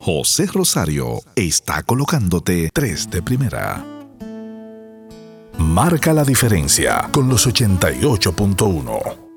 José Rosario está colocándote 3 de primera. Marca la diferencia con los 88.1.